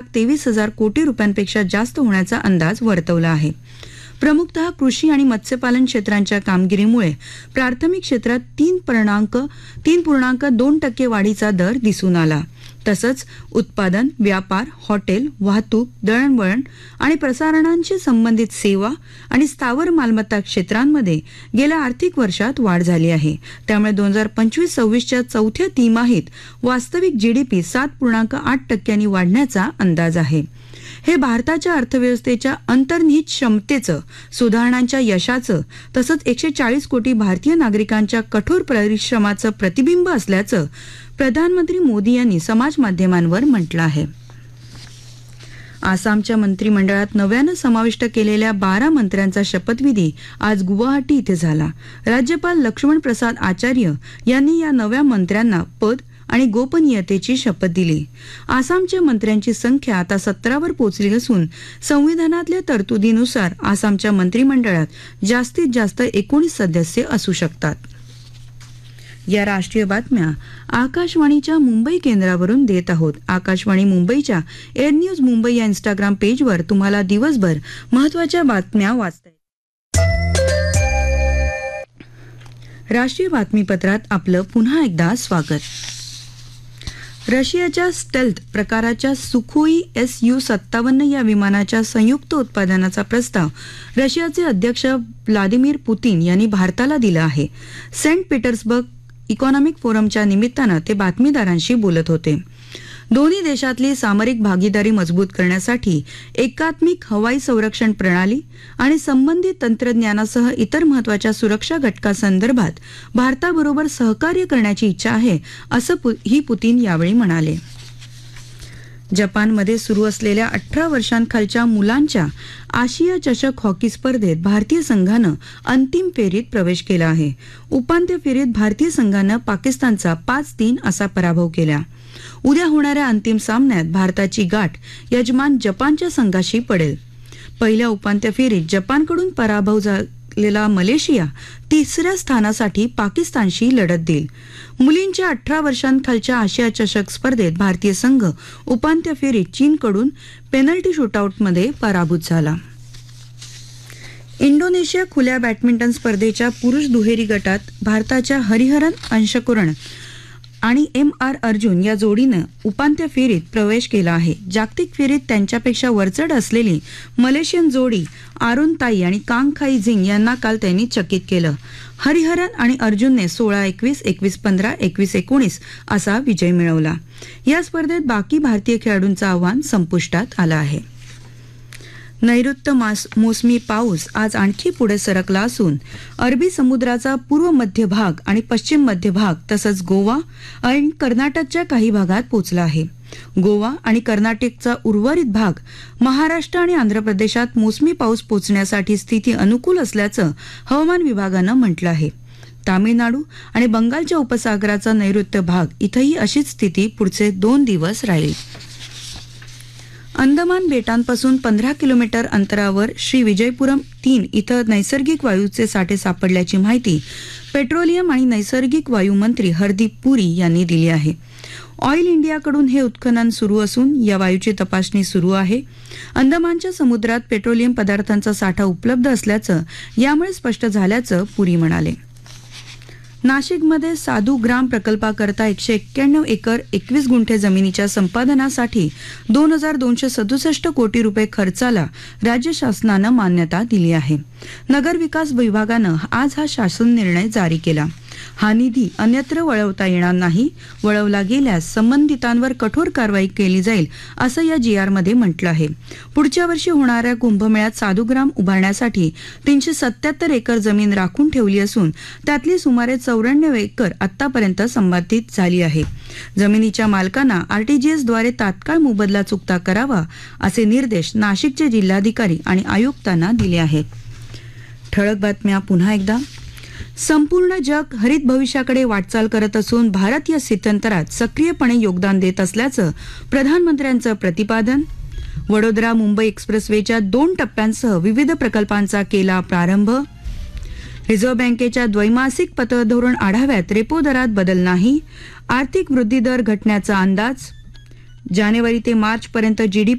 1,23,000 कोटी रुपयांपेक्षा जास्त होण्याचा अंदाज वर्तवला आहे. प्रमुखतः कृषी आणि मत्स्यपालन क्षेत्रांच्या कामगिरीमुळे प्राथमिक क्षेत्रात 3.2% वाढीचा दर दिसून आला. तसंच उत्पादन, व्यापार, हॉटेल, वाहतूक, दळणवळण आणि प्रसारणांशी संबंधित सेवा आणि स्थावर मालमत्ता क्षेत्रांमध्ये गेल्या आर्थिक वर्षात वाढ झाली आहे. त्यामुळे 2025-26च्या चौथ्या तिमाहीत वास्तविक जीडीपी 7.8% वाढण्याचा अंदाज आहे. हे भारताच्या अर्थव्यवस्थेच्या अंतर्निहित क्षमतेचं, सुधारणांच्या यशाचं तसंच 140 कोटी भारतीय नागरिकांच्या कठोर परिश्रमाचं प्रतिबिंब असल्याचं प्रधानमंत्री मोदी यांनी समाज माध्यमांवर म्हटलं आहे. आसामच्या मंत्रिमंडळात नव्यानं समाविष्ट केलेल्या 12 मंत्र्यांचा शपथविधी आज गुवाहाटी इथे झाला. राज्यपाल लक्ष्मण प्रसाद आचार्य यांनी या नव्या मंत्र्यांना पद आणि गोपनीयतेची शपथ दिली. आसामच्या मंत्र्यांची संख्या आता 17वर पोहोचली असून संविधानातल्या तरतुदीनुसार आसामच्या मंत्रिमंडळात जास्तीत जास्त 19 सदस्य असू शकतात. या राष्ट्रीय बातम्या आकाशवाणीच्या मुंबई केंद्रावरून देत आहोत. आकाशवाणी मुंबईच्या एअर न्यूज मुंबई या इंस्टाग्राम पेजवर तुम्हाला दिवसभर महत्त्वाच्या बातम्या वाचता येतील. राष्ट्रीय बातमीपत्रात आपलं पुन्हा एकदा स्वागत. रशियाच्या स्टेल्थ प्रकाराच्या सुखोई Su-57 या विमानाच्या संयुक्त उत्पादनाचा प्रस्ताव रशियाचे अध्यक्ष व्लादिमीर पुतीन यांनी भारताला दिला आहे. सेंट पीटर्सबर्ग इकॉनॉमिक फोरमच्या निमित्तानं ते बातमीदारांशी बोलत होते. दोन्ही देशातली सामरिक भागीदारी मजबूत करण्यासाठी एकात्मिक हवाई संरक्षण प्रणाली आणि संबंधित तंत्रज्ञानासह इतर महत्त्वाच्या सुरक्षा घटकांसंदर्भात भारताबरोबर सहकार्य करण्याची इच्छा आहे, असं पुतीन यावेळी म्हणाले. जपानमध्ये सुरू असलेल्या 18 वर्षांखालच्या मुलांच्या आशिया चषक हॉकी स्पर्धेत भारतीय संघानं अंतिम फेरीत प्रवेश केला आहे. उपांत्य फेरीत भारतीय संघानं पाकिस्तानचा 5-3 असा पराभव केला. उद्या होणाऱ्या अंतिम सामन्यात भारताची गाठ यजमान जपानच्या संघाशी पडेल. पहिल्या उपांत्य फेरीत जपानकडून पराभव झालेला मलेशिया तिसऱ्या स्थानासाठी पाकिस्तानशी लढत देईल. मुलींच्या 18 वर्षांखालच्या आशिया चषक स्पर्धेत भारतीय संघ उपांत्य फेरीत चीनकडून पेनल्टी शूटआउटमध्ये पराभूत झाला. इंडोनेशिया खुल्या बॅडमिंटन स्पर्धेच्या पुरुष दुहेरी गटात भारताच्या हरिहरन अंशकुरण आणि M.R. अर्जुन या जोडीनं उपांत्य फेरीत प्रवेश केला आहे. जागतिक फेरीत त्यांच्यापेक्षा वरचढ असलेली मलेशियन जोडी आरुन ताई आणि कांग खाई झिंग यांना काल त्यांनी चकित केलं. हरिहरन आणि अर्जुनने 16-21, 21-15, 21-19 असा विजय मिळवला. या स्पर्धेत बाकी भारतीय खेळाडूंचं आव्हान संपुष्टात आलं आहे. नैऋत्य मोसमी पाऊस आज आणखी पुढे सरकला असून अरबी समुद्राचा पूर्व मध्य भाग आणि पश्चिम मध्य भाग तसंच गोवा आणि कर्नाटकच्या काही भागात पोहोचला आहे. गोवा आणि कर्नाटकचा उर्वरित भाग, महाराष्ट्र आणि आंध्र प्रदेशात मोसमी पाऊस पोहोचण्यासाठी स्थिती अनुकूल असल्याचं हवामान विभागानं म्हटलं आहे. तामिळनाडू आणि बंगालच्या उपसागराचा नैऋत्य भाग इथंही अशीच स्थिती पुढचे 2 दिवस राहील. अंदमान बेटांपासून 15 किलोमीटर अंतरावर श्री विजयपुरम 3 इथं नैसर्गिक वायूचे साठे सापडल्याची माहिती पेट्रोलियम आणि नैसर्गिक वायू मंत्री हरदीप पुरी यांनी दिली आहे. ऑइल इंडियाकडून हे उत्खनन सुरू असून या वायूची तपासणी सुरू आहे. अंदमानच्या समुद्रात पेट्रोलियम पदार्थांचा साठा उपलब्ध असल्याचं यामुळे स्पष्ट झाल्याचं पुरी म्हणाले. नाशिकमध्ये साधू ग्राम प्रकल्पाकरता 191 एकर 21 गुंठे जमिनीच्या संपादनासाठी 2,267 कोटी रुपये खर्चाला राज्य शासनानं मान्यता दिली आहे. नगरविकास विभागानं आज हा शासन निर्णय जारी केला. हा निधी अन्यत्र वळवता येणार नाही. वळवला गेल्यास संबंधितांवर कठोर कारवाई केली जाईल असं या GRमध्ये म्हटलं आहे. पुढच्या वर्षी होणाऱ्या कुंभमेळ्यात साधुग्राम उभारण्यासाठी 377 एकर जमीन राखून ठेवली असून त्यातली सुमारे 94 एकर आतापर्यंत संपादित झाली आहे. जमिनीच्या मालकांना RTGS द्वारे तात्काळ मोबदला चुकता करावा असे निर्देश नाशिकचे जिल्हाधिकारी आणि आयुक्तांना दिले आहेत. ठळक बातम्या पुन्हा एकदा. संपूर्ण जग हरित भविष्याकडे वाटचाल करत असून भारत या स्थित्यंतरात सक्रियपणे योगदान देत असल्याचं प्रधानमंत्र्यांचं प्रतिपादन. वडोदरा मुंबई एक्सप्रेसवेच्या 2 टप्प्यांसह विविध प्रकल्पांचा केला प्रारंभ. रिझर्व्ह बँकेच्या द्वैमासिक पतधोरण आढाव्यात रेपो दरात बदल नाही. आर्थिक वृद्धी दर घटण्याचा अंदाज. जानेवारी ते मार्च पर्यंत GDP